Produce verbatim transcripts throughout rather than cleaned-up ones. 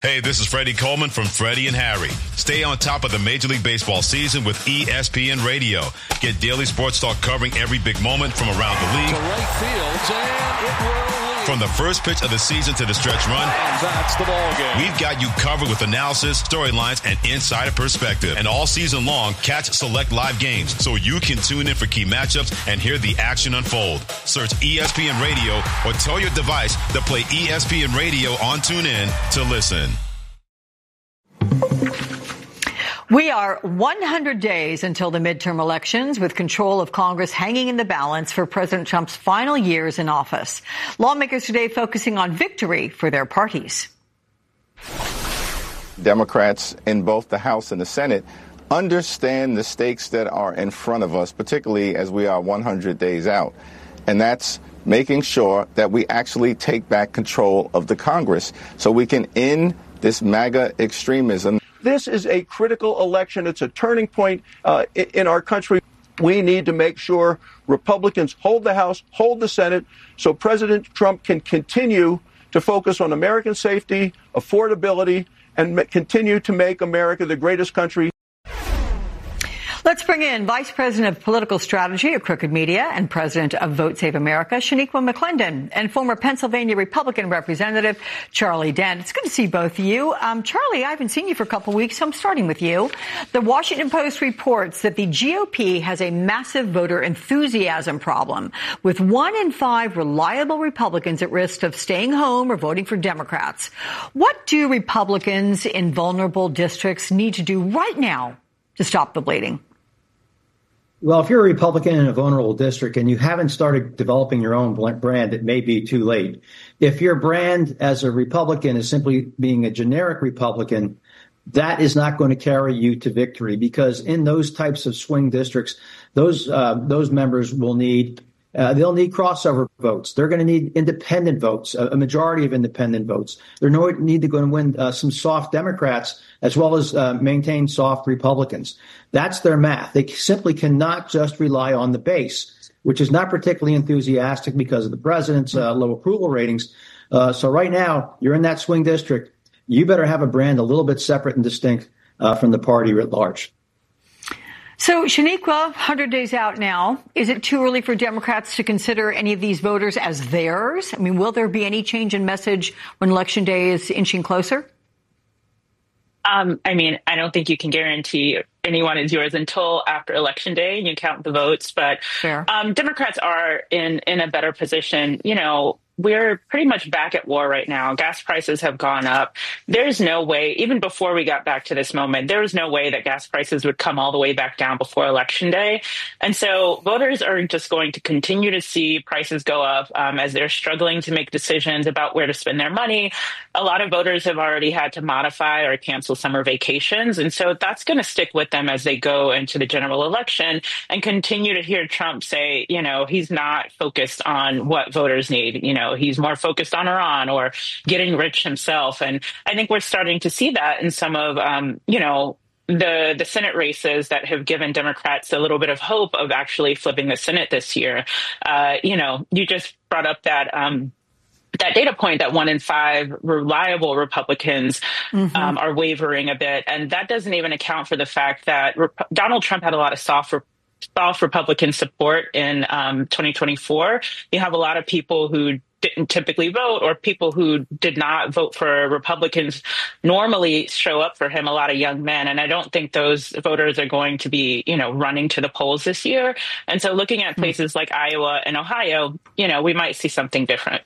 Hey, this is Freddie Coleman from Freddie and Harry. Stay on top of the Major League Baseball season with E S P N Radio. Get daily sports talk covering every big moment from around the league. To right field, and it will lead. From the first pitch of the season to the stretch run. And that's the ball game. We've got you covered with analysis, storylines, and insider perspective. And all season long, catch select live games so you can tune in for key matchups and hear the action unfold. Search E S P N Radio or tell your device to play E S P N Radio on TuneIn to listen. We are one hundred days until the midterm elections, with control of Congress hanging in the balance for President Trump's final years in office. Lawmakers today focusing on victory for their parties. Democrats in both the House and the Senate understand the stakes that are in front of us, particularly as we are one hundred days out. And that's making sure that we actually take back control of the Congress so we can end this MAGA extremism. This is a critical election. It's a turning point uh, in our country. We need to make sure Republicans hold the House, hold the Senate, so President Trump can continue to focus on American safety, affordability, and continue to make America the greatest country. Let's bring in Vice President of Political Strategy at Crooked Media and President of Vote Save America, Shaniqua McClendon, and former Pennsylvania Republican Representative Charlie Dent. It's good to see both of you. Um, Charlie, I haven't seen you for a couple of weeks, so I'm starting with you. The Washington Post reports that the G O P has a massive voter enthusiasm problem, with one in five reliable Republicans at risk of staying home or voting for Democrats. What do Republicans in vulnerable districts need to do right now to stop the bleeding? Well, if you're a Republican in a vulnerable district and you haven't started developing your own brand, it may be too late. If your brand as a Republican is simply being a generic Republican, that is not going to carry you to victory, because in those types of swing districts, those uh, those members will need Uh, they'll need crossover votes. They're going to need independent votes, a, a majority of independent votes. They're going to need to go and win uh, some soft Democrats as well as uh, maintain soft Republicans. That's their math. They simply cannot just rely on the base, which is not particularly enthusiastic because of the president's uh, low approval ratings. Uh, so right now, you're in that swing district. You better have a brand a little bit separate and distinct uh, from the party at large. So, Shaniqua, one hundred days out now, is it too early for Democrats to consider any of these voters as theirs? I mean, will there be any change in message when Election Day is inching closer? Um, I mean, I don't think you can guarantee anyone is yours until after Election Day and you count the votes. But um, Democrats are in, in a better position. You know, we're pretty much back at war right now. Gas prices have gone up. There's no way, even before we got back to this moment, there was no way that gas prices would come all the way back down before Election Day. And so voters are just going to continue to see prices go up um, as they're struggling to make decisions about where to spend their money. A lot of voters have already had to modify or cancel summer vacations. And so that's going to stick with them as they go into the general election and continue to hear Trump say, you know, he's not focused on what voters need. You know, he's more focused on Iran or getting rich himself. And I think we're starting to see that in some of, um, you know, the the Senate races that have given Democrats a little bit of hope of actually flipping the Senate this year. Uh, you know, you just brought up that um that data point that one in five reliable Republicans mm-hmm. um, are wavering a bit. And that doesn't even account for the fact that Rep- Donald Trump had a lot of soft, re- soft Republican support in um, twenty twenty-four. You have a lot of people who didn't typically vote, or people who did not vote for Republicans normally show up for him, a lot of young men. And I don't think those voters are going to be, you know, running to the polls this year. And so looking at places like Iowa and Ohio, you know, we might see something different.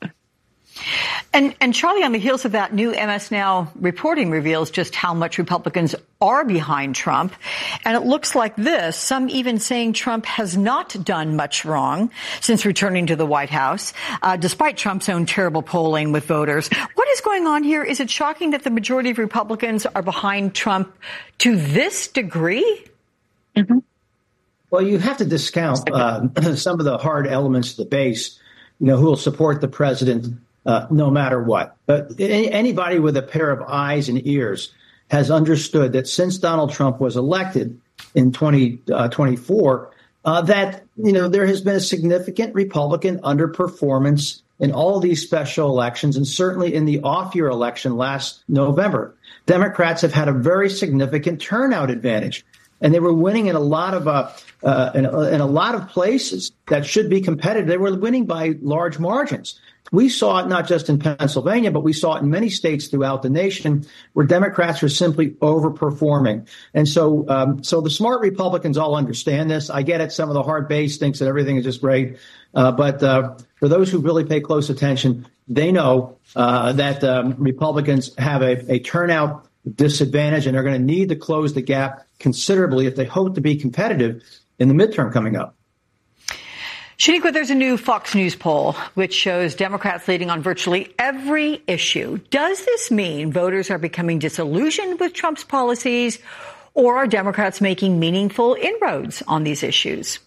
And, and Charlie, on the heels of that, new M S Now reporting reveals just how much Republicans are behind Trump. And it looks like this, some even saying Trump has not done much wrong since returning to the White House, uh, despite Trump's own terrible polling with voters. What is going on here? Is it shocking that the majority of Republicans are behind Trump to this degree? Mm-hmm. Well, you have to discount uh, some of the hard elements of the base, you know, who will support the president Uh, no matter what. But any, anybody with a pair of eyes and ears has understood that since Donald Trump was elected in twenty twenty-four, uh, that, you know, there has been a significant Republican underperformance in all of these special elections, and certainly in the off-year election last November, Democrats have had a very significant turnout advantage. And they were winning in a lot of uh, uh, in, in a lot of places that should be competitive. They were winning by large margins. We saw it not just in Pennsylvania, but we saw it in many states throughout the nation where Democrats were simply overperforming. And so, um, so the smart Republicans all understand this. I get it. Some of the hard base thinks that everything is just great. Uh, but uh, for those who really pay close attention, they know uh, that um, Republicans have a, a turnout disadvantage, and they're going to need to close the gap considerably if they hope to be competitive in the midterm coming up. Shaniqua, there's a new Fox News poll which shows Democrats leading on virtually every issue. Does this mean voters are becoming disillusioned with Trump's policies, or are Democrats making meaningful inroads on these issues?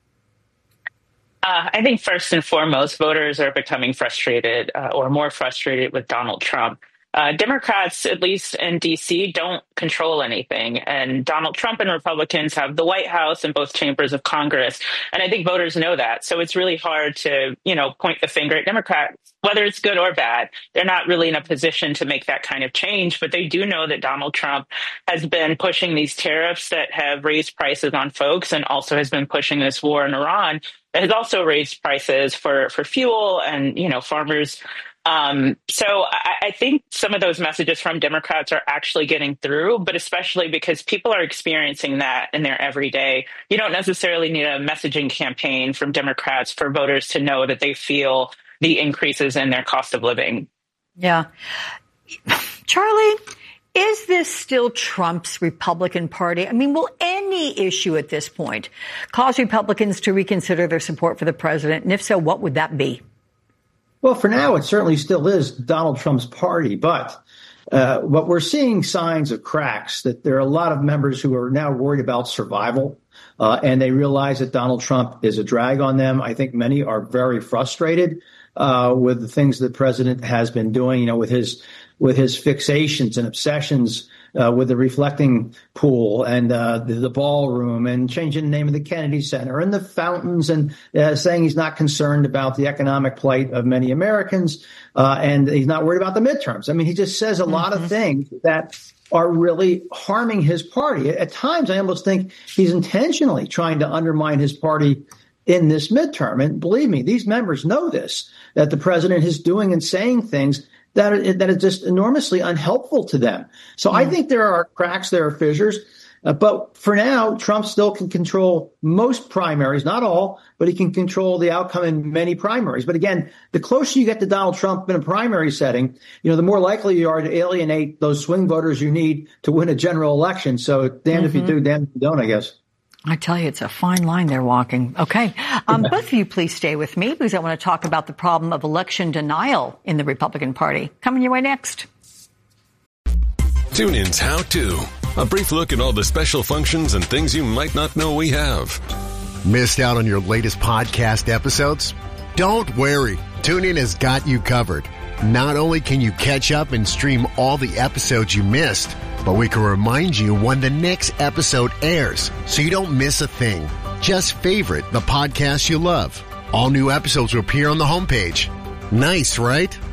Uh, I think first and foremost, voters are becoming frustrated uh, or more frustrated with Donald Trump. Uh, Democrats, at least in D C, don't control anything. And Donald Trump and Republicans have the White House and both chambers of Congress. And I think voters know that. So it's really hard to, you know, point the finger at Democrats, whether it's good or bad. They're not really in a position to make that kind of change. But they do know that Donald Trump has been pushing these tariffs that have raised prices on folks, and also has been pushing this war in Iran that has also raised prices for, for fuel and, you know, farmers. Um, so I, I think some of those messages from Democrats are actually getting through, but especially because people are experiencing that in their everyday. You don't necessarily need a messaging campaign from Democrats for voters to know that they feel the increases in their cost of living. Yeah. Charlie, is this still Trump's Republican Party? I mean, will any issue at this point cause Republicans to reconsider their support for the president? And if so, what would that be? Well, for now, it certainly still is Donald Trump's party. But uh, what we're seeing signs of cracks, that there are a lot of members who are now worried about survival, uh, and they realize that Donald Trump is a drag on them. I think many are very frustrated uh, with the things that the president has been doing, you know, with his with his fixations and obsessions uh, with the reflecting pool and uh, the, the ballroom, and changing the name of the Kennedy Center and the fountains, and uh, saying he's not concerned about the economic plight of many Americans, uh, and he's not worried about the midterms. I mean, he just says a mm-hmm. lot of things that are really harming his party. At times, I almost think he's intentionally trying to undermine his party in this midterm. And believe me, these members know this, that the president is doing and saying things that are, that are just enormously unhelpful to them. So mm. I think there are cracks, there are fissures. Uh, but for now, Trump still can control most primaries, not all, but he can control the outcome in many primaries. But again, the closer you get to Donald Trump in a primary setting, you know, the more likely you are to alienate those swing voters you need to win a general election. So damned mm-hmm. if you do, damned if you don't, I guess. I tell you, it's a fine line they're walking. Okay. Um, both of you, please stay with me, because I want to talk about the problem of election denial in the Republican Party. Coming your way next. TuneIn's How To. A brief look at all the special functions and things you might not know we have. Missed out on your latest podcast episodes? Don't worry. TuneIn has got you covered. Not only can you catch up and stream all the episodes you missed, but we can remind you when the next episode airs, so you don't miss a thing. Just favorite the podcast you love. All new episodes will appear on the homepage. Nice, right?